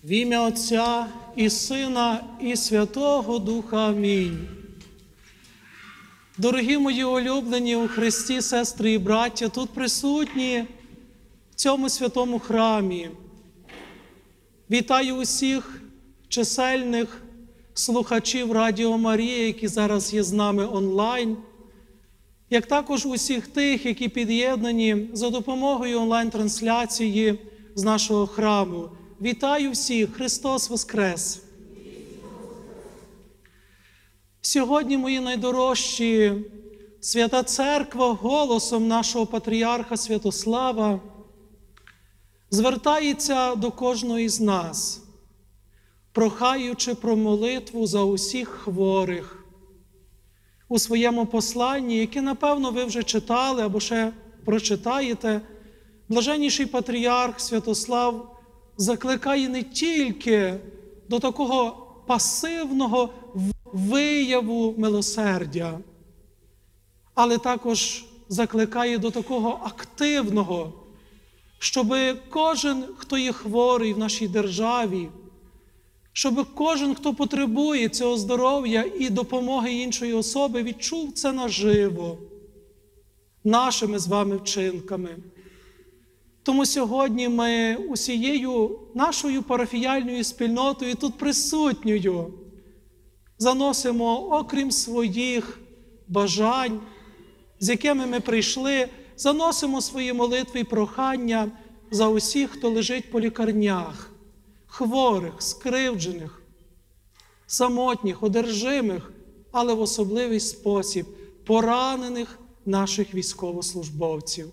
В ім'я Отця і Сина, і Святого Духа. Амінь. Дорогі мої улюблені у Христі, сестри і браття, тут присутні в цьому святому храмі. Вітаю усіх чисельних слухачів Радіо Марія, які зараз є з нами онлайн, як також усіх тих, які під'єднані за допомогою онлайн-трансляції з нашого храму. Вітаю всіх! Христос Воскрес! Сьогодні, мої найдорожчі, Свята Церква голосом нашого патріарха Святослава звертається до кожного із нас, прохаючи про молитву за усіх хворих. У своєму посланні, яке, напевно, ви вже читали або ще прочитаєте, блаженніший патріарх Святослав закликає не тільки до такого пасивного вияву милосердя, але також закликає до такого активного, щоб кожен, хто є хворий в нашій державі, щоб кожен, хто потребує цього здоров'я і допомоги іншої особи, відчув це наживо, нашими з вами вчинками. Тому сьогодні ми усією нашою парафіяльною спільнотою, тут присутньою, заносимо, окрім своїх бажань, з якими ми прийшли, заносимо свої молитви і прохання за усіх, хто лежить по лікарнях, хворих, скривджених, самотніх, одержимих, але в особливий спосіб поранених наших військовослужбовців.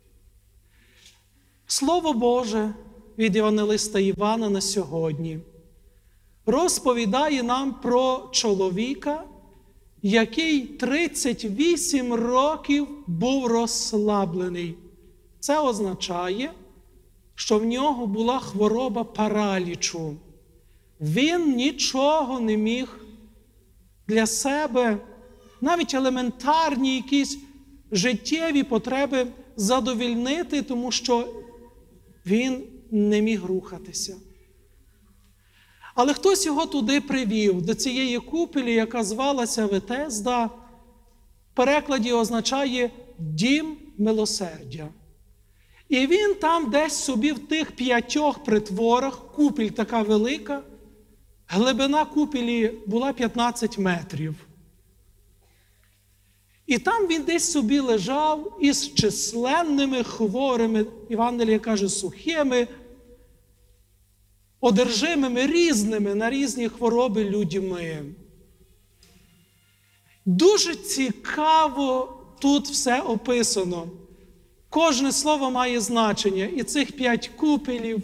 Слово Боже від Євангелиста Івана на сьогодні розповідає нам про чоловіка, який 38 років був розслаблений. Це означає, що в нього була хвороба паралічу. Він нічого не міг для себе, навіть елементарні якісь життєві потреби задовільнити, тому що він не міг рухатися. Але хтось його туди привів, до цієї купелі, яка звалася Ветесда, в перекладі означає «дім милосердя». І він там десь собі в тих 5 притворах, купіль така велика, глибина купелі була 15 метрів. І там він десь собі лежав із численними хворими, Євангеліє каже, сухими, одержимими різними на різні хвороби людьми. Дуже цікаво тут все описано. Кожне слово має значення. І цих 5 купелів,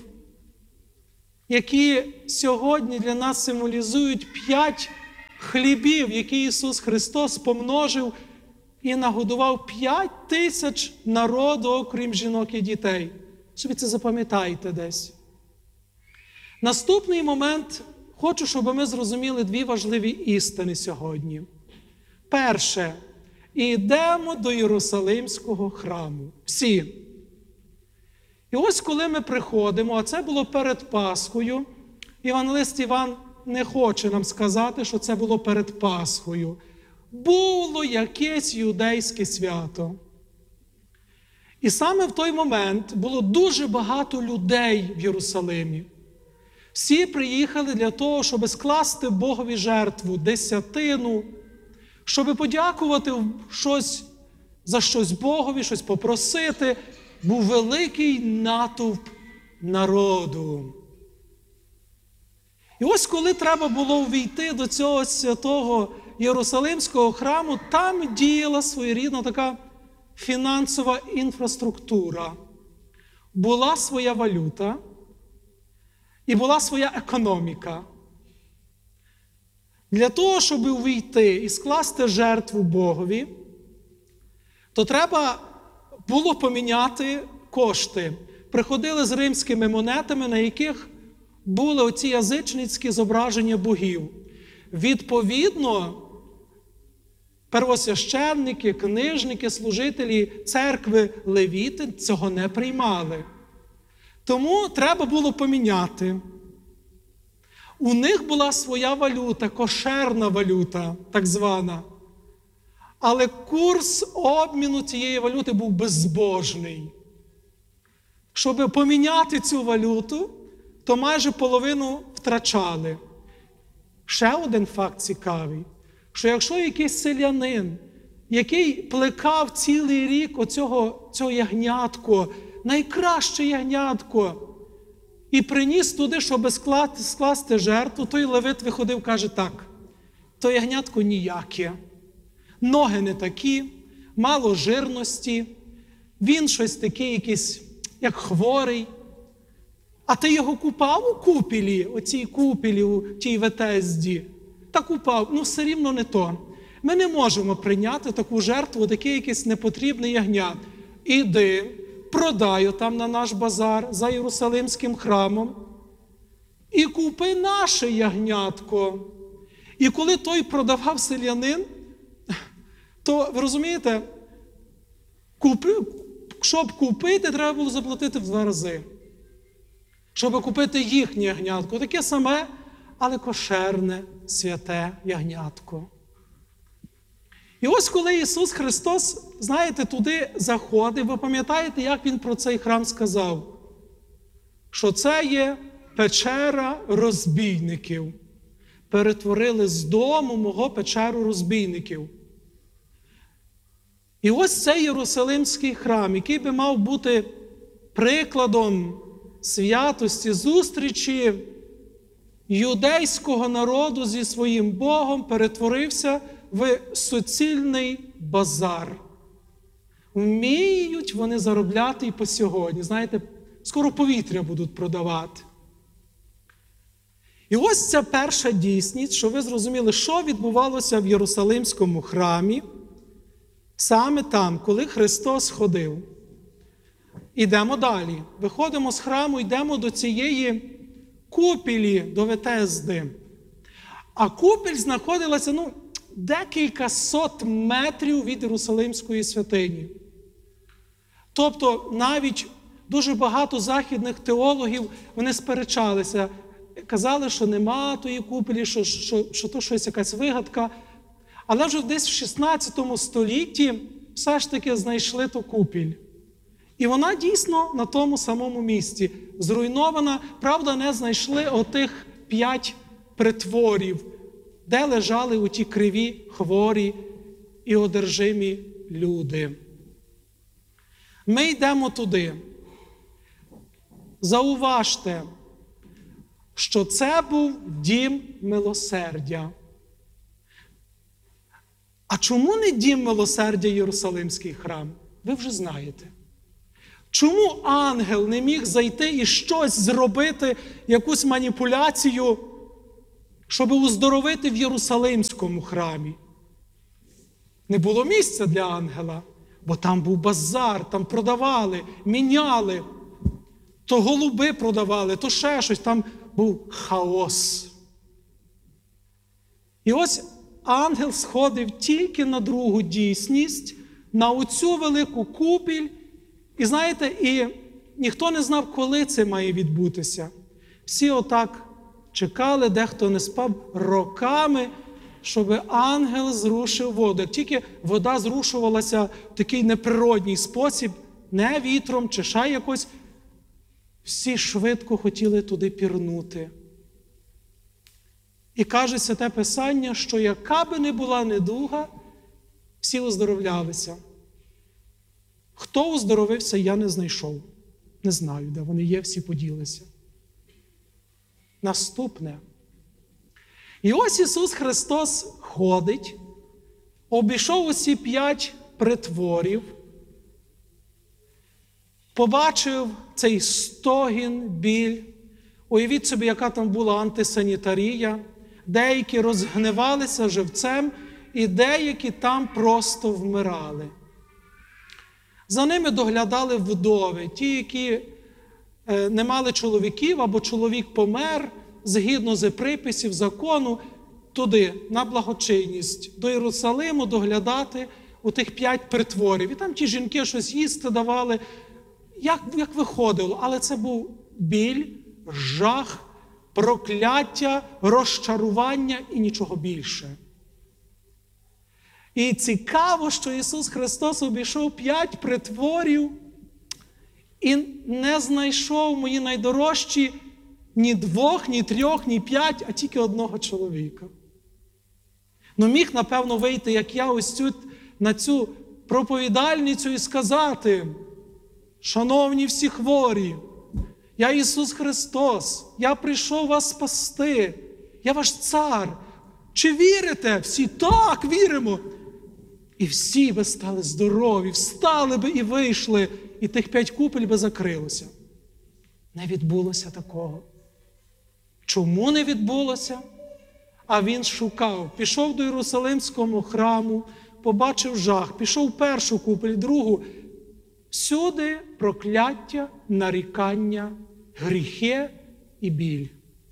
які сьогодні для нас символізують 5 хлібів, які Ісус Христос помножив і нагодував 5000 народу, окрім жінок і дітей. Собі це запам'ятайте десь. Наступний момент, хочу, щоб ми зрозуміли 2 важливі істини сьогодні. Перше, йдемо до Єрусалимського храму. Всі. І ось коли ми приходимо, а це було перед Пасхою, Євангелист Іван не хоче нам сказати, що це було перед Пасхою. Було якесь юдейське свято. І саме в той момент було дуже багато людей в Єрусалимі. Всі приїхали для того, щоб скласти Богові жертву, десятину, щоб подякувати за щось Богові, щось попросити. Був великий натовп народу. І ось коли треба було увійти до цього святого Єрусалимського храму, там діяла своєрідна така фінансова інфраструктура. Була своя валюта і була своя економіка. Для того, щоб увійти і скласти жертву Богові, то треба було поміняти кошти. Приходили з римськими монетами, на яких були оці язичницькі зображення богів. Відповідно, первосвященники, книжники, служителі церкви, левіти цього не приймали. Тому треба було поміняти. У них була своя валюта, кошерна валюта, так звана. Але курс обміну цієї валюти був безбожний. Щоб поміняти цю валюту, то майже половину втрачали. Ще один факт цікавий, що якщо якийсь селянин, який плекав цілий рік цього ягнятко, найкраще ягнятко, і приніс туди, щоб скласти жертву, той левит виходив, каже так, то ягнятко ніяке, ноги не такі, мало жирності, він щось такий якийсь, як хворий. А ти його купав у купілі, оцій купілі, у тій ветезді? Та купав, все рівно не то. Ми не можемо прийняти таку жертву, таке якесь непотрібне ягня. Іди, продай там на наш базар за Єрусалимським храмом і купи наше ягнятко. І коли той продавав селянин, то, ви розумієте, щоб купити, треба було заплатити в 2 рази. Щоб купити їхнє ягнятко. Таке саме, але кошерне, святе ягнятко. І ось коли Ісус Христос, знаєте, туди заходив, ви пам'ятаєте, як Він про цей храм сказав? Що це є печера розбійників. Перетворили з дому мого печеру розбійників. І ось цей Єрусалимський храм, який би мав бути прикладом святості, зустрічі юдейського народу зі своїм Богом, перетворився в суцільний базар. Вміють вони заробляти і по сьогодні. Знаєте, скоро повітря будуть продавати. І ось ця перша дійсність, що ви зрозуміли, що відбувалося в Єрусалимському храмі, саме там, коли Христос ходив. Ідемо далі. Виходимо з храму, йдемо до цієї купілі, до Ветезди. А купіль знаходилася, декілька сот метрів від Єрусалимської святині. Тобто навіть дуже багато західних теологів, вони сперечалися. Казали, що нема тої купелі, що то щось якась вигадка. Але вже десь в 16 столітті все ж таки знайшли ту купіль. І вона дійсно на тому самому місці. Зруйнована, правда, не знайшли отих 5 притворів, де лежали оті криві, хворі і одержимі люди. Ми йдемо туди. Зауважте, що це був дім милосердя. А чому не дім милосердя Єрусалимський храм? Ви вже знаєте. Чому ангел не міг зайти і щось зробити, якусь маніпуляцію, щоб оздоровити в Єрусалимському храмі? Не було місця для ангела, бо там був базар, там продавали, міняли. То голуби продавали, то ще щось, там був хаос. І ось ангел сходив тільки на другу дійсність, на оцю велику купіль. І знаєте, і ніхто не знав, коли це має відбутися. Всі отак чекали, дехто не спав роками, щоб ангел зрушив воду. Як тільки вода зрушувалася в такий неприродній спосіб, не вітром чи ще якось, всі швидко хотіли туди пірнути. І каже Святе Писання, що яка би не була недуга, всі оздоровлялися. Хто оздоровився, я не знайшов. Не знаю, де вони є, всі поділися. Наступне. І ось Ісус Христос ходить, обійшов усі 5 притворів, побачив цей стогін, біль. Уявіть собі, яка там була антисанітарія. Деякі розгнивалися живцем, і деякі там просто вмирали. За ними доглядали вдови, ті, які не мали чоловіків, або чоловік помер, згідно з приписів закону, туди, на благочинність, до Єрусалиму доглядати у тих 5 притворів. І там ті жінки щось їсти давали, як виходило. Але це був біль, жах, прокляття, розчарування і нічого більше. І цікаво, що Ісус Христос обійшов 5 притворів і не знайшов, мої найдорожчі, ні 2, ні 3, ні 5, а тільки одного чоловіка. Ну міг, напевно, вийти, як я, на цю проповідальницю і сказати: шановні всі хворі, я Ісус Христос, я прийшов вас спасти, я ваш цар. Чи вірите? Всі: так, віримо. І всі би стали здорові, встали би і вийшли, і тих 5 купель би закрилося. Не відбулося такого. Чому не відбулося? А він шукав. Пішов до Єрусалимського храму, побачив жах, пішов першу купель, другу. Всюди прокляття, нарікання, гріхи і біль.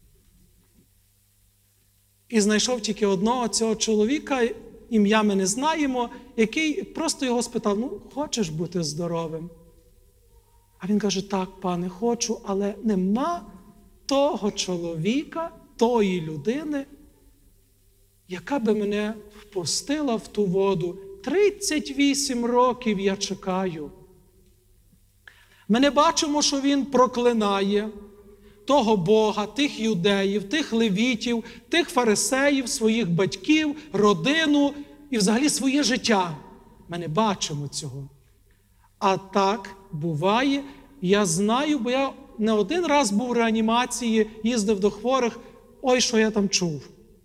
І знайшов тільки одного цього чоловіка, ім'я ми не знаємо, який просто його спитав: ну, хочеш бути здоровим? А він каже: так, пане, хочу, але нема того чоловіка, тої людини, яка би мене впустила в ту воду. 38 років я чекаю. Ми не бачимо, що він проклинає того Бога, тих юдеїв, тих левітів, тих фарисеїв, своїх батьків, родину і взагалі своє життя. Ми не бачимо цього. А так буває. Я знаю, бо я не один раз був в реанімації, їздив до хворих, ой, що я там чув.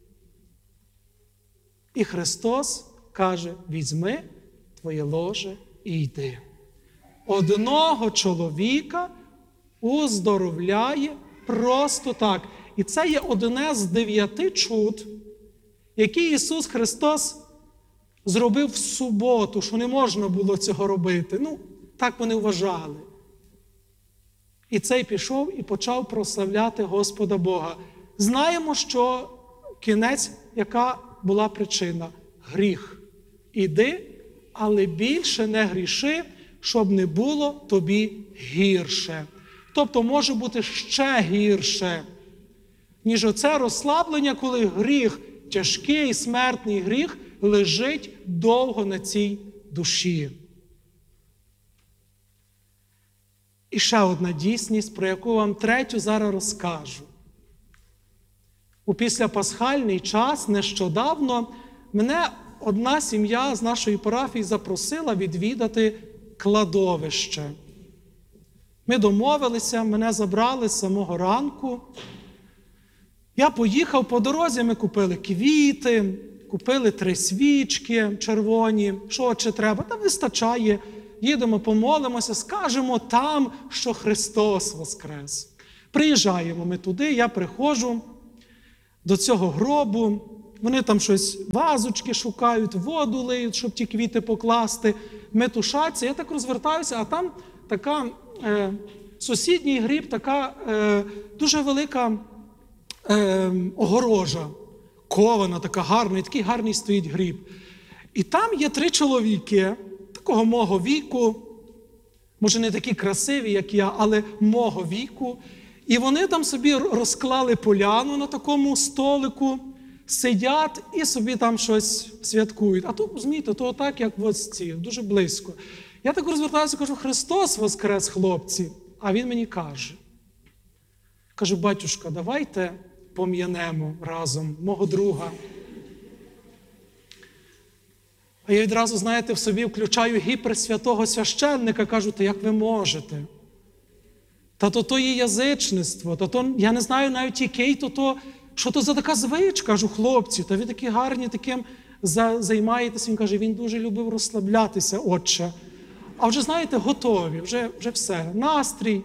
І Христос каже: візьми твоє ложе і йди. Одного чоловіка уздоровляє просто так. І це є одне з 9 чуд, які Ісус Христос зробив в суботу, що не можна було цього робити. Ну, так вони вважали. І цей пішов і почав прославляти Господа Бога. Знаємо, що кінець, яка була причина? Гріх. Іди, але більше не гріши, щоб не було тобі гірше. Тобто може бути ще гірше, ніж оце розслаблення, коли гріх, тяжкий смертний гріх, лежить довго на цій душі. І ще одна дійсність, про яку вам третю зараз розкажу. У післяпасхальний час, нещодавно, мене одна сім'я з нашої парафії запросила відвідати кладовище. Ми домовилися, мене забрали з самого ранку. Я поїхав, по дорозі ми купили квіти, купили 3 свічки червоні, що ще треба, та вистачає. Їдемо, помолимося, скажемо там, що Христос воскрес. Приїжджаємо ми туди, я приходжу до цього гробу, вони там щось, вазочки шукають, воду лиють, щоб ті квіти покласти, метушаться. Я так розвертаюся, а там така сусідній гріб, така дуже велика огорожа, кована, така гарна, і такий гарний стоїть гріб. І там є 3 чоловіки, такого мого віку, може не такі красиві, як я, але мого віку. І вони там собі розклали поляну на такому столику, сидять і собі там щось святкують. А то, розумієте, то так, як ось ці, дуже близько. Я так розвертаюся, кажу: Христос воскрес, хлопці. А він мені каже, батюшка, давайте пом'янемо разом мого друга. А я відразу, знаєте, в собі включаю гіперсвятого священника, кажу: та як ви можете? Та то є язичництво, я не знаю навіть який, що то за така звичка? Кажу: хлопці, та ви такі гарні, таким займаєтеся. Він каже: він дуже любив розслаблятися, отче. А вже, знаєте, готові, вже все, настрій.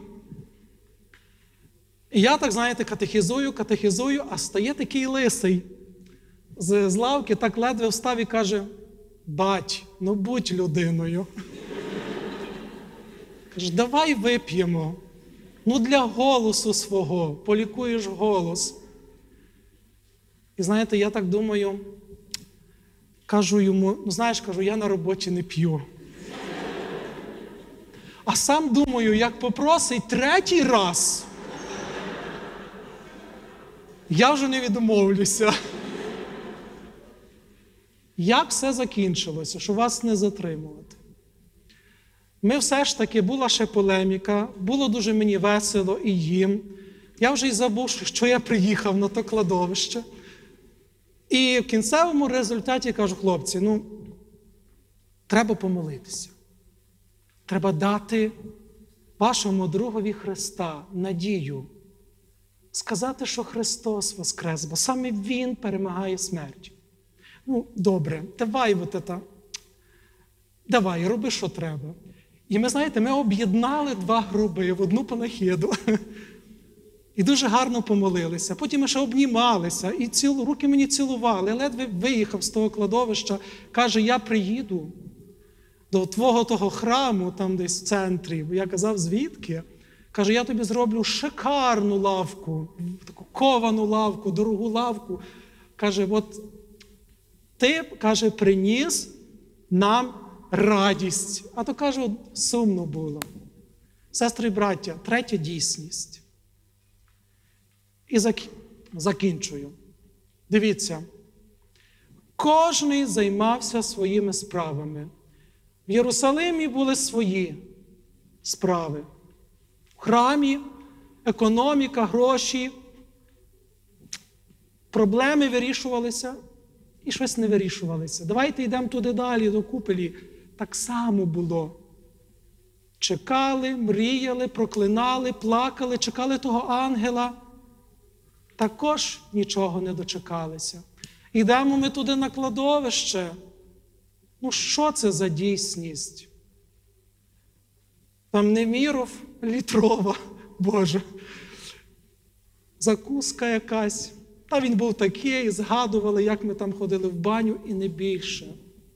І я так, знаєте, катехізую, а стає такий лисий з лавки, так ледве встав і каже: бать, ну будь людиною. Каже: давай вип'ємо. Ну для голосу свого, полікуєш голос. І знаєте, я так думаю, кажу йому: ну знаєш, я на роботі не п'ю. А сам думаю, як попросить 3-й раз, Я вже не відмовлюся. Як все закінчилося, щоб вас не затримувати? Ми все ж таки, була ще полеміка, було дуже мені весело і їм. Я вже й забув, що я приїхав на то кладовище. І в кінцевому результаті кажу, хлопці, треба помолитися. Треба дати вашому другові Христа надію. Сказати, що Христос воскрес, бо саме Він перемагає смерть. Добре, давай, роби, що треба. І ми, знаєте, ми об'єднали 2 гроби в одну панахиду. І дуже гарно помолилися. Потім ми ще обнімалися, і руки мені цілували. Ледве виїхав з того кладовища, каже, я приїду до твого того храму, там десь в центрі. Бо я казав, звідки? Каже, я тобі зроблю шикарну лавку, таку ковану лавку, дорогу лавку. Каже, от ти, каже, приніс нам радість. А то, кажу, сумно було. Сестри і браття, 3 дійсність. І закінчую. Дивіться, кожний займався своїми справами. В Єрусалимі були свої справи. В храмі економіка, гроші, проблеми вирішувалися і щось не вирішувалося. Давайте йдемо туди далі, до купелі. Так само було. Чекали, мріяли, проклинали, плакали, чекали того ангела. Також нічого не дочекалися. Йдемо ми туди на кладовище. Що це за дійсність? Там Неміров літрова, Боже. Закуска якась. Та він був такий, згадували, як ми там ходили в баню, і не більше.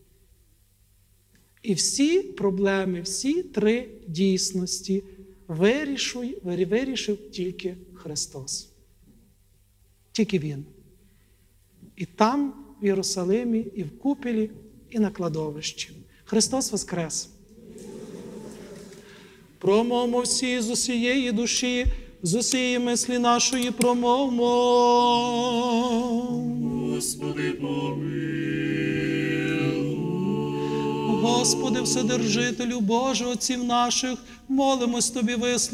І всі проблеми, всі 3 дійсності вирішив тільки Христос. Тільки Він. І там, в Єрусалимі, і в купелі, і на кладовищі. Христос воскрес! Промовмо всі з усієї душі, з усієї мислі нашої промовмо. Господи, помилуй. Господи, Вседержителю Боже, отців наших, молимось Тобі, вислухай.